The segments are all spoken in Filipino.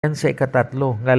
Yan sa ikatatlo nga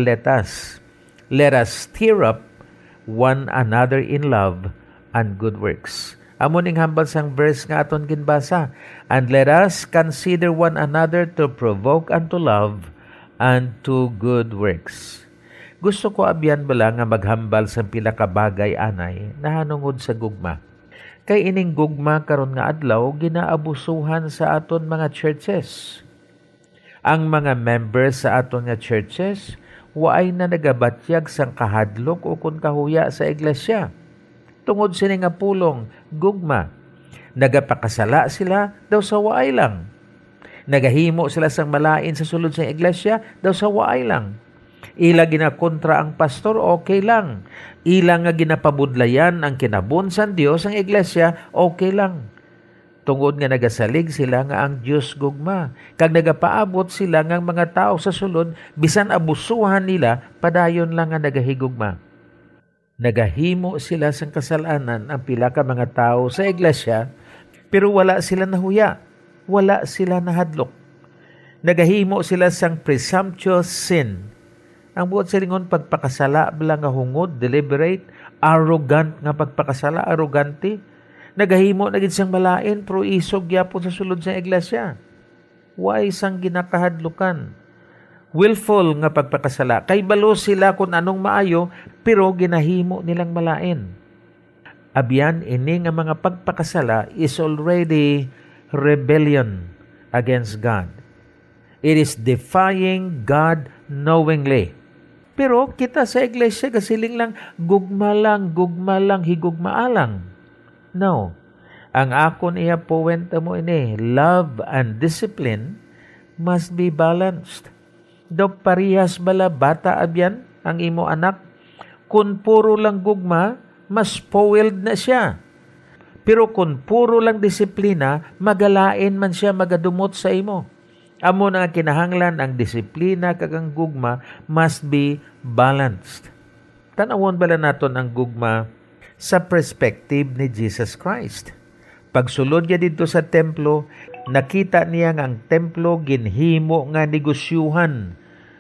let us stir up one another in love and good works. Amo ning hambal sang verse nga aton ginbasa, and let us consider one another to provoke unto love and to good works. Gusto ko abyan bala nga maghambal sa pila ka bagay anay nahanungod sa gugma. Kay ining gugma karon nga adlaw ginaabusuhan sa aton mga churches. Ang mga members sa aton nga churches waay na nagabatyag sang kahadlok o kun kahuya sa iglesia. Tungod sini nga pulong gugma, nagapakasala sila daw sa waay lang. Nagahimo sila sang malain sa sulod sa iglesia daw sa waay lang. Ila ginakontra ang pastor, okay lang. Ila nga ginapabudlayan ang kinabunsan Dios ang iglesia, okay lang. Tungod nga nagasalig sila nga ang Diyos gugma. Kag nagapaabot sila nga mga tao sa sulod, bisan abusuhan nila, padayon lang nga nagahigugma. Nagahimo sila sang kasalanan ang pila ka mga tao sa iglesia, pero wala sila nahuya. Wala sila nahadlok. Nagahimo sila sang presumptuous sin. Ang buot silingon pagpakasala bilang nga hungod, deliberate, arrogant nga pagpakasala, arrogante. Nagahimo na gid sang malain pero isog gyapon sa sulod sa iglesia. Way sang ginakahadlukan. Willful nga pagpakasala. Kay balo sila kung anong maayo pero ginahimo nilang malain. Abyan ini nga mga pagpakasala is already rebellion against God. It is defying God knowingly. Pero kita sa iglesia kasiling lang gugma lang, higugma lang. No. Ang akon iya puwenta mo ini, love and discipline must be balanced. Do parihas bala bata abyan ang imo anak. Kung puro lang gugma, mas spoiled na siya. Pero kung puro lang disiplina, magalain man siya magadumot sa imo. Amo na kinahanglan ang disiplina kag ang gugma must be balanced. Tanawon bala naton ang gugma sa perspective ni Jesus Christ. Pagsulod niya dito sa templo, nakita niya nga ang templo ginhimo nga negosyuhan.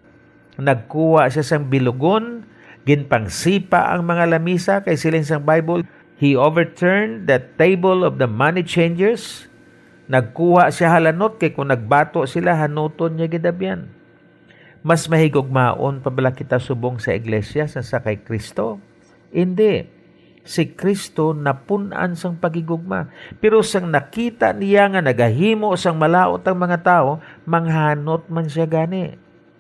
Nagkuha siya sang bilugon, ginpangsipa ang mga lamisa kay siling sang Bible. He overturned the table of the money changers. Nagkuha siya halanot kay kung nagbato sila hanuton niya gidabyan. Mas mahigugmaon pa bala kita subong sa iglesia sa kay Kristo? Hindi. Si Kristo napunan sang pagigugma. Pero sang nakita niya nga nagahimo sang malaot ang mga tao, manghanot man siya gani.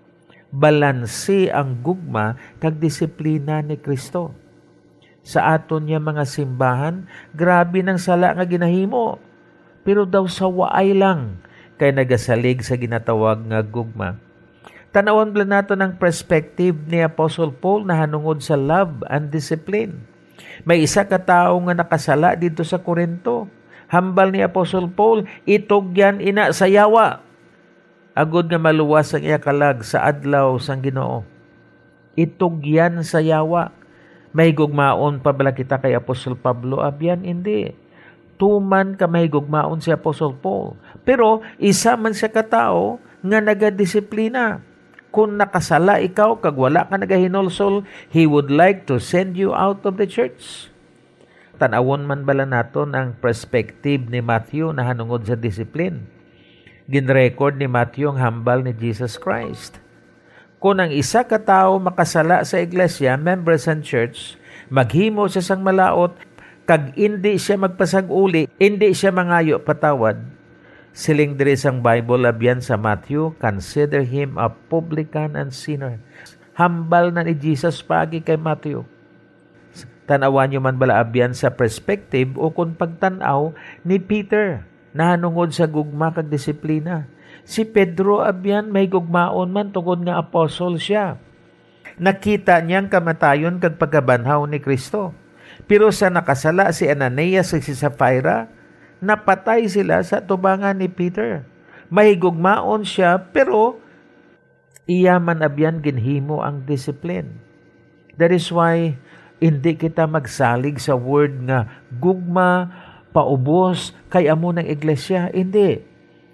Balanse ang gugma kag disiplina ni Kristo. Sa aton niya mga simbahan, grabe ng sala nga ginahimo. Pero daw sa waay lang kay nagasalig sa ginatawag nga gugma. Tanawon bala nato ng perspective ni Apostle Paul na hanungod sa love and discipline. May isa ka tao nga nakasala dito sa Corinto. Hambal ni Apostle Paul, itugyan ina sa yawa. Agod nga maluwas ang iya kalag sa adlaw sang Ginoo. Itugyan sa yawa. May gugmaon pa bala kita kay Apostle Pablo? Abyan, hindi. Tuman ka may gugmaon si Apostle Paul. Pero isa man siya katao nga nagadisiplina. Kung nakasala ikaw, kag wala ka nagahinolsol, he would like to send you out of the church. Tanawon man bala naton ang perspective ni Matthew na hanungod sa discipline. Ginrecord ni Matthew ang hambal ni Jesus Christ. Kung ang isa ka tao makasala sa iglesia, members and church, maghimo siya sang malaot, kag hindi siya magpasag-uli, hindi siya mangayo patawad, siling diri sang Bible abyan sa Matthew, consider him a publican and sinner. Hambal na ni Jesus pagi kay Matthew. Tanawan nyo man bala abyan sa perspective o kung pagtanaw ni Peter na hanungod sa gugma kag disiplina. Si Pedro abyan may gugmaon man tungod nga apostle siya. Nakita niyang kamatayon kag pagkabanhaw ni Kristo. Pero sa nakasala si Ananias ug si Sapphira, napatay sila sa tubangan ni Peter. Mahigugmaon siya, pero iya man abyan ginhimo ang discipline. That is why hindi kita magsalig sa word nga gugma, paubos, kay amo ng iglesia. Hindi.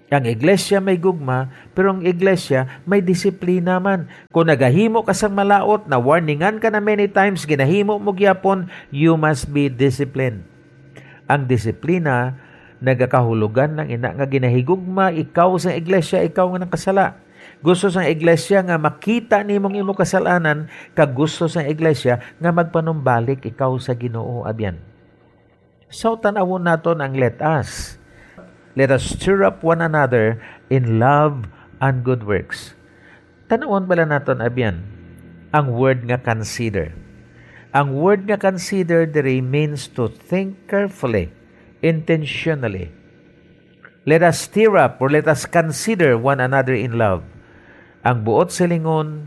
Ang iglesia may gugma, pero ang iglesia may disiplina man. Kung nagahimo ka sang malaot, na warningan ka na many times, ginahimo mo gyapon, you must be disciplined. Ang disiplina, nagakahulugan ng ina nga ginahigugma, ikaw sa iglesia, ikaw nga nakasala. Gusto sa iglesia nga makita nimong imo kasalanan, kag gusto sa iglesia nga magpanumbalik ikaw sa Ginoo abyan. So tanawon naton ang let us stir up one another in love and good works. Tanawon bala naton abyan ang word nga consider. Ang word nga consider diri means to think carefully, intentionally. Let us stir up or let us consider one another in love. Ang buot silingon,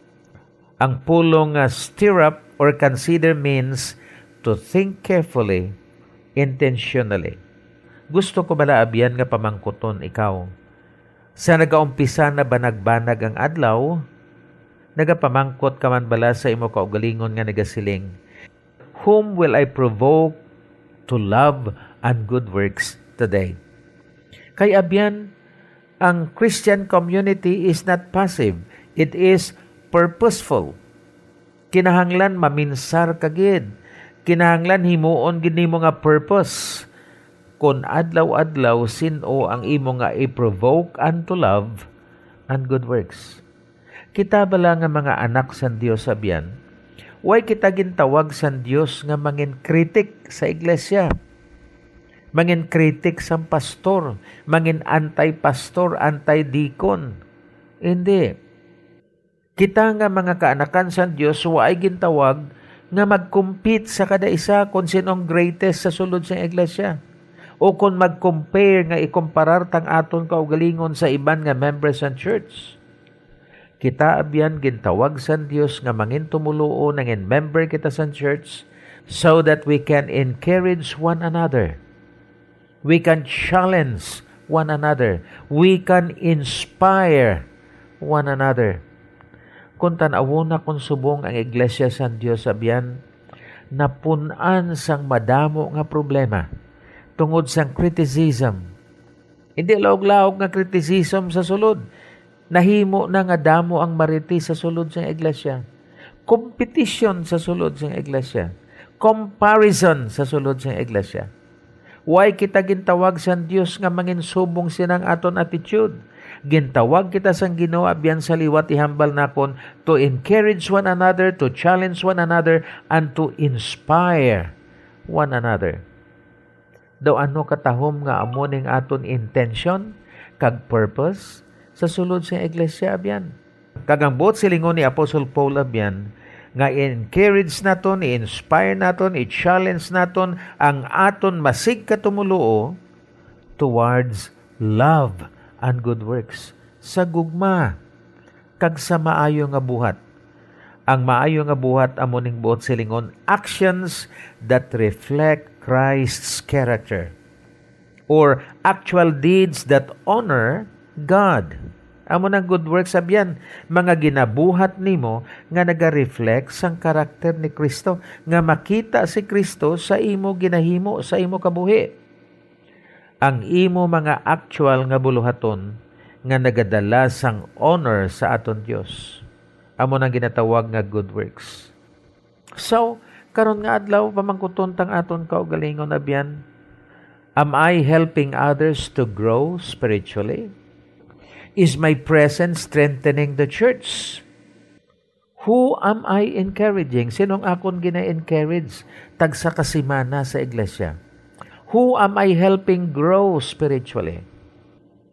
ang pulong stir up or consider means to think carefully, intentionally. Gusto ko bala abyan nga pamangkuton ikaw. Sa nagaumpisa na banag-banag ang adlaw, nagapamangkot ka man bala sa imo kaugalingon nga nagasiling, whom will I provoke to love and good works today? Kay abyan, ang Christian community is not passive. It is purposeful. Kinahanglan maminsar kagid. Kinahanglan himuon gid nimo nga purpose. Kung adlaw-adlaw sino ang imo nga i-provoke unto love and good works. Kita bala nga mga anak san Dios abyan, way kita gintawag san Dios nga mangin kritik sa iglesia. Mangin kritik sa pastor, mangin anti-pastor, anti-deacon. Hindi. Kita nga mga kaanakan sa Diyos, waay gintawag nga mag-compete sa kada isa kung sinong greatest sa sulod sa iglesia. O kung mag-compare nga ikumparar tang aton kaugalingon sa iban nga members sa church. Kita abyan gintawag sa Diyos nga mangin tumuluo nangin member kita sa church so that we can encourage one another. We can challenge one another. We can inspire one another. Kung tanawo na kung subong ang iglesia sa Dios abyan, napunan sang madamo nga problema tungod sang criticism. Hindi laog-laog nga criticism sa sulod. Nahimo na nga damo ang mariti sa sulod sa iglesia. Competition sa sulod sa iglesia. Comparison sa sulod sa iglesia. Why kita gintawag sa Dios nga manginsubong sinang aton attitude? Gintawag kita sang Ginoo abyan sa liwat ihambal nakon to encourage one another, to challenge one another, and to inspire one another. Daw ano katahom nga amoning aton intention kag purpose sa sulod sa iglesia abyan. Kag ang buot silingon ni Apostle Paul abyan, nga i-encourage naton, i-inspire naton, i-challenge naton ang aton masig katumuluo towards love and good works. Sa gugma, kag sa maayo nga buhat. Ang maayo nga buhat amoning buot silingon, actions that reflect Christ's character or actual deeds that honor God. Amo ng good works abyan, mga ginabuhat nimo nga naga-reflect sang karakter ni Kristo, nga makita si Kristo sa imo ginahimo, sa imo kabuhi. Ang imo mga actual nga buluhaton nga nagadala sang honor sa aton Dios. Amo nang ginatawag nga good works. So, karon nga adlaw pamangkuton tang aton kaugalingon abyan, am I helping others to grow spiritually? Is my presence strengthening the church? Who am I encouraging? Sinong akon gina-encourage tagsa kasimana sa iglesia? Who am I helping grow spiritually?